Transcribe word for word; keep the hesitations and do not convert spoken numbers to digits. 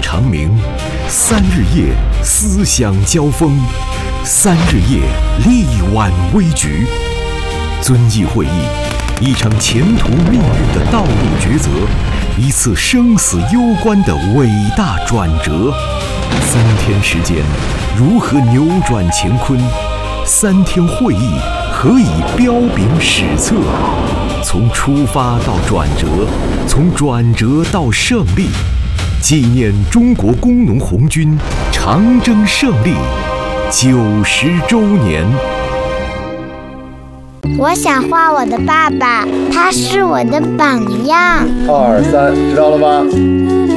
长鸣，三日夜思想交锋，三日夜力挽危局。遵义会议，一场前途命运的道路抉择，一次生死攸关的伟大转折。三天时间，如何扭转乾坤？三天会议，何以彪炳史册？从出发到转折，从转折到胜利，纪念中国工农红军长征胜利九十周年。 我想画我的爸爸，他是我的榜样。 二三，知道了吧？